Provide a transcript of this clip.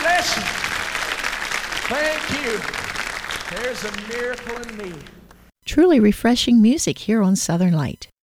bless you. Thank you. There's a miracle in me. Truly refreshing music here on Southern Light.